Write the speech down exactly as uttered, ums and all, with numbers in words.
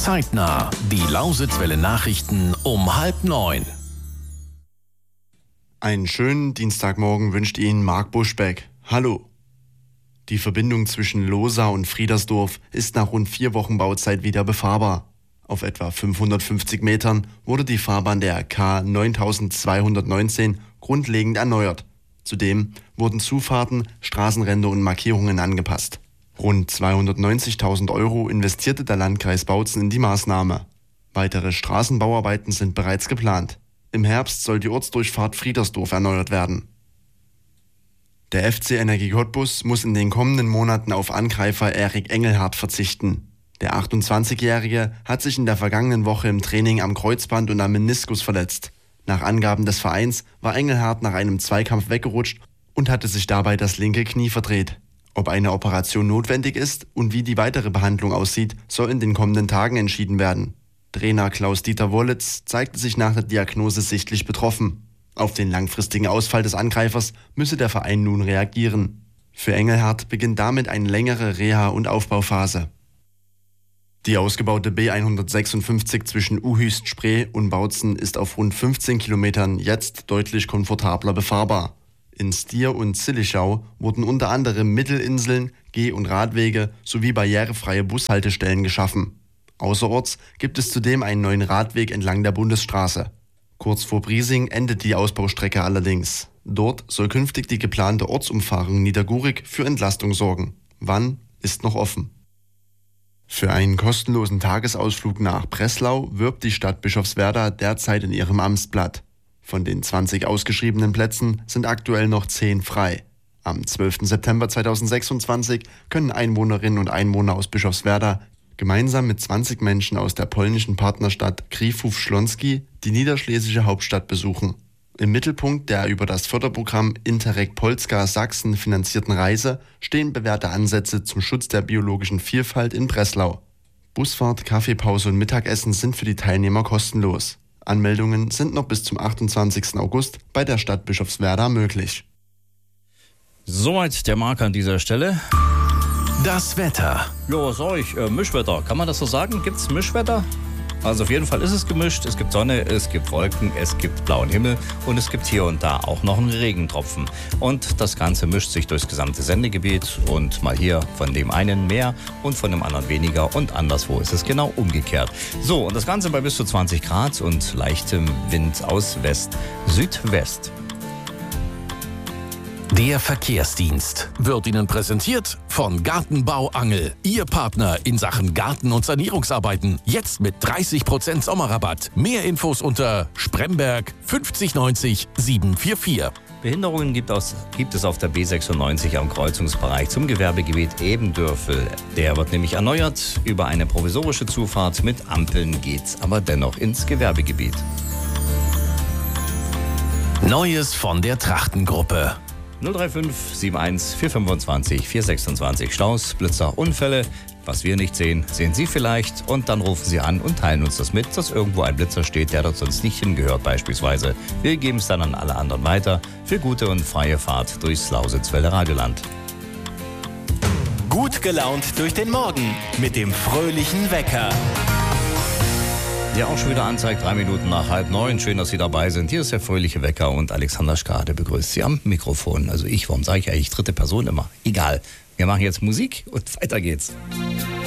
Zeitnah. Die Lausitzwelle Nachrichten um halb neun. Einen schönen Dienstagmorgen wünscht Ihnen Marc Buschbeck. Hallo. Die Verbindung zwischen Lohsa und Friedersdorf ist nach rund vier Wochen Bauzeit wieder befahrbar. Auf etwa fünfhundertfünfzig Metern wurde die Fahrbahn der K neuntausendzweihundertneunzehn grundlegend erneuert. Zudem wurden Zufahrten, Straßenränder und Markierungen angepasst. Rund zweihundertneunzigtausend Euro investierte der Landkreis Bautzen in die Maßnahme. Weitere Straßenbauarbeiten sind bereits geplant. Im Herbst soll die Ortsdurchfahrt Friedersdorf erneuert werden. Der F C Energie Cottbus muss in den kommenden Monaten auf Angreifer Erik Engelhardt verzichten. Der achtundzwanzigjährige hat sich in der vergangenen Woche im Training am Kreuzband und am Meniskus verletzt. Nach Angaben des Vereins war Engelhardt nach einem Zweikampf weggerutscht und hatte sich dabei das linke Knie verdreht. Ob eine Operation notwendig ist und wie die weitere Behandlung aussieht, soll in den kommenden Tagen entschieden werden. Trainer Klaus-Dieter Wollitz zeigte sich nach der Diagnose sichtlich betroffen. Auf den langfristigen Ausfall des Angreifers müsse der Verein nun reagieren. Für Engelhardt beginnt damit eine längere Reha- und Aufbauphase. Die ausgebaute B hundertsechsundfünfzig zwischen Uhüst-Spree und Bautzen ist auf rund fünfzehn Kilometern jetzt deutlich komfortabler befahrbar. In Stier und Zillischau wurden unter anderem Mittelinseln, Geh- und Radwege sowie barrierefreie Bushaltestellen geschaffen. Außerorts gibt es zudem einen neuen Radweg entlang der Bundesstraße. Kurz vor Briesing endet die Ausbaustrecke allerdings. Dort soll künftig die geplante Ortsumfahrung Niedergurig für Entlastung sorgen. Wann, ist noch offen. Für einen kostenlosen Tagesausflug nach Breslau wirbt die Stadt Bischofswerda derzeit in ihrem Amtsblatt. Von den zwanzig ausgeschriebenen Plätzen sind aktuell noch zehn frei. Am zwölften September zweitausendsechsundzwanzig können Einwohnerinnen und Einwohner aus Bischofswerda gemeinsam mit zwanzig Menschen aus der polnischen Partnerstadt Kriwów-Śląski die niederschlesische Hauptstadt besuchen. Im Mittelpunkt der über das Förderprogramm Interreg Polska Sachsen finanzierten Reise stehen bewährte Ansätze zum Schutz der biologischen Vielfalt in Breslau. Busfahrt, Kaffeepause und Mittagessen sind für die Teilnehmer kostenlos. Anmeldungen sind noch bis zum achtundzwanzigsten August bei der Stadt Bischofswerda möglich. Soweit der Marc an dieser Stelle. Das Wetter. Ja, was sag ich? Äh, Mischwetter. Kann man das so sagen? Gibt's Mischwetter? Also auf jeden Fall ist es gemischt. Es gibt Sonne, es gibt Wolken, es gibt blauen Himmel und es gibt hier und da auch noch einen Regentropfen. Und das Ganze mischt sich durchs gesamte Sendegebiet und mal hier von dem einen mehr und von dem anderen weniger und anderswo ist es genau umgekehrt. So, und das Ganze bei bis zu zwanzig Grad und leichtem Wind aus West-Südwest. Der Verkehrsdienst wird Ihnen präsentiert von Gartenbau Angel. Ihr Partner in Sachen Garten- und Sanierungsarbeiten. Jetzt mit dreißig Prozent Sommerrabatt. Mehr Infos unter Spremberg fünfzig neunzig siebenhundertvierundvierzig. Behinderungen gibt, aus, gibt es auf der B sechsundneunzig am Kreuzungsbereich zum Gewerbegebiet Ebendörfel. Der wird nämlich erneuert. Über eine provisorische Zufahrt mit Ampeln geht's aber dennoch ins Gewerbegebiet. Neues von der Trachtengruppe. null drei fünf sieben eins vier fünfundzwanzig vier sechsundzwanzig Staus, Blitzer, Unfälle. Was wir nicht sehen, sehen Sie vielleicht. Und dann rufen Sie an und teilen uns das mit, dass irgendwo ein Blitzer steht, der dort sonst nicht hingehört beispielsweise. Wir geben es dann an alle anderen weiter. Für gute und freie Fahrt durchs Lausitzwelle Radioland. Gut gelaunt durch den Morgen mit dem fröhlichen Wecker. Der auch schon wieder anzeigt, drei Minuten nach halb neun. Schön, dass Sie dabei sind. Hier ist der fröhliche Wecker und Alexander Skade begrüßt Sie am Mikrofon. Also ich, warum sage ich eigentlich dritte Person immer? Egal. Wir machen jetzt Musik und weiter geht's.